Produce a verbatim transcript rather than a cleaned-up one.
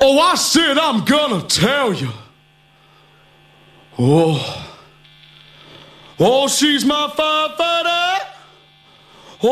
Oh, I said I'm gonna tell you. Oh, oh, she's my firefighter.